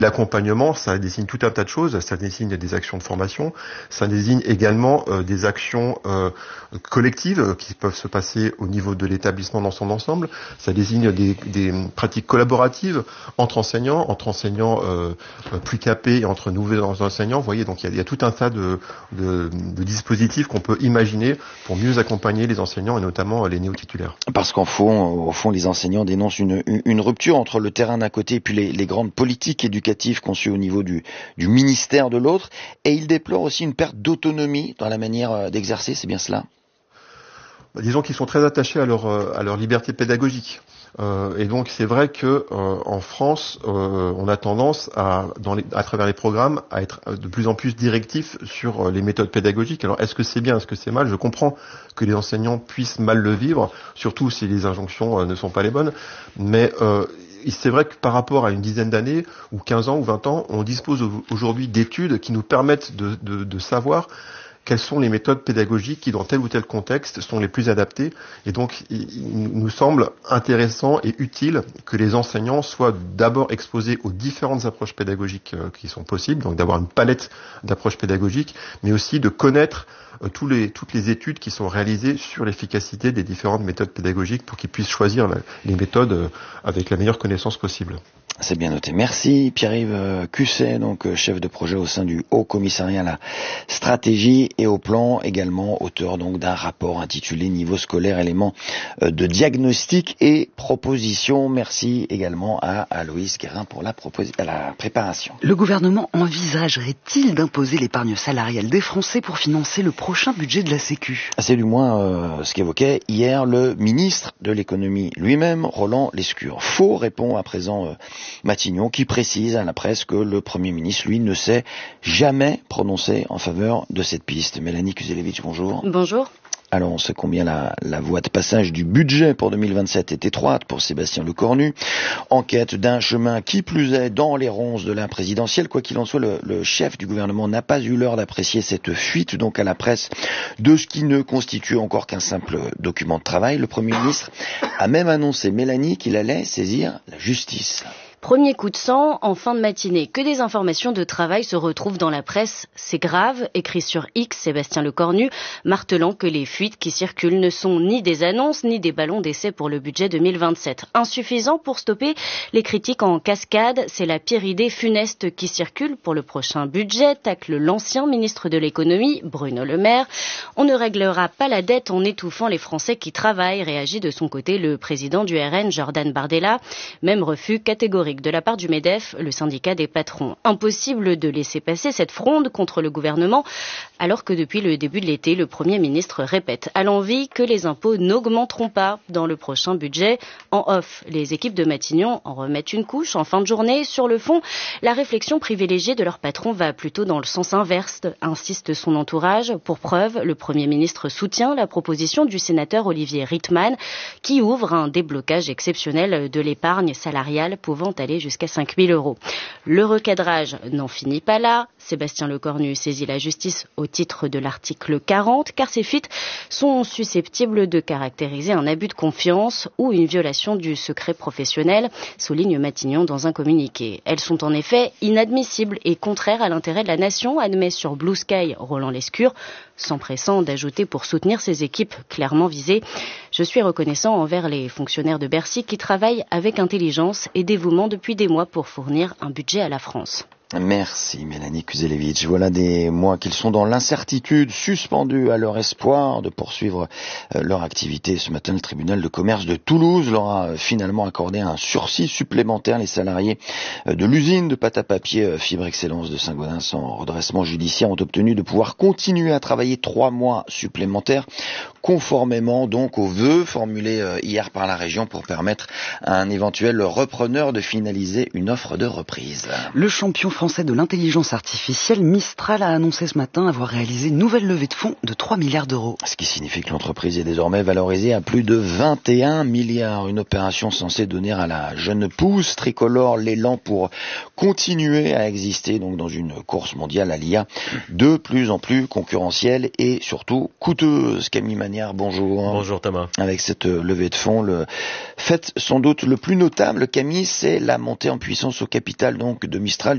L'accompagnement, ça désigne tout un tas de choses. Ça désigne des actions de formation. Ça désigne également des actions collectives qui peuvent se passer au niveau de l'établissement dans son ensemble. Ça désigne des pratiques collaboratives entre enseignants plus capés et entre nouveaux enseignants. Vous voyez, donc il y a tout un tas de dispositifs qu'on peut imaginer pour mieux accompagner les enseignants et notamment les néo-titulaires. Parce au fond, les enseignants dénoncent une rupture entre le terrain d'un côté et puis les grandes politiques éducatives conçues au niveau du ministère de l'autre, et ils déplorent aussi une perte d'autonomie dans la manière d'exercer, c'est bien cela? Disons qu'ils sont très attachés à leur liberté pédagogique. Et donc c'est vrai que en France, on a tendance à travers les programmes à être de plus en plus directif sur les méthodes pédagogiques. Alors est-ce que c'est bien, est-ce que c'est mal? Je comprends que les enseignants puissent mal le vivre, surtout si les injonctions ne sont pas les bonnes, mais c'est vrai que par rapport à une dizaine d'années, ou 15 ans, ou 20 ans, on dispose aujourd'hui d'études qui nous permettent de savoir quelles sont les méthodes pédagogiques qui, dans tel ou tel contexte, sont les plus adaptées. Et donc, il nous semble intéressant et utile que les enseignants soient d'abord exposés aux différentes approches pédagogiques qui sont possibles, donc d'avoir une palette d'approches pédagogiques, mais aussi de connaître toutes les études qui sont réalisées sur l'efficacité des différentes méthodes pédagogiques pour qu'ils puissent choisir les méthodes avec la meilleure connaissance possible. C'est bien noté. Merci Pierre-Yves Cusset, donc chef de projet au sein du Haut Commissariat à la stratégie et au plan, également auteur donc d'un rapport intitulé Niveau scolaire, éléments de diagnostic et proposition. Merci également à Aloïs Guérin pour la préparation. Le gouvernement envisagerait-il d'imposer l'épargne salariale des Français pour financer le prochain budget de la Sécu? C'est du moins ce qu'évoquait hier le ministre de l'économie lui-même, Roland Lescure. Faux, répond à présent Matignon, qui précise à la presse que le Premier ministre, lui, ne s'est jamais prononcé en faveur de cette piste. Mélanie Kuzelevich, bonjour. Bonjour. Alors, on sait combien la voie de passage du budget pour 2027 est étroite pour Sébastien Lecornu. En quête d'un chemin qui plus est dans les ronces de la présidentielle. Quoi qu'il en soit, le chef du gouvernement n'a pas eu l'heure d'apprécier cette fuite donc à la presse de ce qui ne constitue encore qu'un simple document de travail. Le Premier ministre a même annoncé, Mélanie, qu'il allait saisir la justice. Premier coup de sang en fin de matinée. Que des informations de travail se retrouvent dans la presse, c'est grave, écrit sur X Sébastien Lecornu, martelant que les fuites qui circulent ne sont ni des annonces ni des ballons d'essai pour le budget 2027. Insuffisant pour stopper les critiques en cascade, c'est la pire idée funeste qui circule pour le prochain budget, tacle l'ancien ministre de l'économie, Bruno Le Maire. On ne réglera pas la dette en étouffant les Français qui travaillent, réagit de son côté le président du RN, Jordan Bardella. Même refus catégorique de la part du MEDEF, le syndicat des patrons. Impossible de laisser passer cette fronde contre le gouvernement, alors que depuis le début de l'été, le Premier ministre répète à l'envi que les impôts n'augmenteront pas dans le prochain budget. En off, les équipes de Matignon en remettent une couche en fin de journée. Sur le fond, la réflexion privilégiée de leur patron va plutôt dans le sens inverse, insiste son entourage. Pour preuve, le Premier ministre soutient la proposition du sénateur Olivier Rietmann, qui ouvre un déblocage exceptionnel de l'épargne salariale pouvant aller jusqu'à 5 000 €. Le recadrage n'en finit pas là. Sébastien Lecornu saisit la justice au titre de l'article 40, car ces fuites sont susceptibles de caractériser un abus de confiance ou une violation du secret professionnel, souligne Matignon dans un communiqué. Elles sont en effet inadmissibles et contraires à l'intérêt de la nation, admet sur Blue Sky Roland Lescure, s'empressant d'ajouter pour soutenir ses équipes clairement visées: je suis reconnaissant envers les fonctionnaires de Bercy qui travaillent avec intelligence et dévouement depuis des mois pour fournir un budget à la France. Merci Mélanie Kuzelevich. Voilà des mois qu'ils sont dans l'incertitude, suspendus à leur espoir de poursuivre leur activité. Ce matin, le tribunal de commerce de Toulouse leur a finalement accordé un sursis supplémentaire. Les salariés de l'usine de pâte à papier Fibre Excellence de Saint-Gaudens en redressement judiciaire ont obtenu de pouvoir continuer à travailler 3 mois supplémentaires, conformément donc aux vœux formulés hier par la région pour permettre à un éventuel repreneur de finaliser une offre de reprise. Le champion français de l'intelligence artificielle, Mistral, a annoncé ce matin avoir réalisé une nouvelle levée de fonds de 3 milliards d'euros. Ce qui signifie que l'entreprise est désormais valorisée à plus de 21 milliards. Une opération censée donner à la jeune pousse tricolore l'élan pour continuer à exister donc dans une course mondiale à l'IA de plus en plus concurrentielle et surtout coûteuse. Camille Magnard, bonjour. Bonjour Thomas. Avec cette levée de fonds, le fait sans doute le plus notable, Camille, c'est la montée en puissance au capital donc de Mistral